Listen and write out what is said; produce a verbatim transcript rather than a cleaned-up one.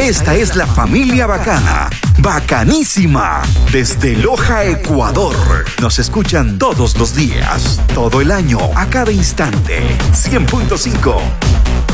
Esta es la familia bacana, bacanísima, desde Loja, Ecuador. Nos escuchan todos los días, todo el año, a cada instante. cien punto cinco.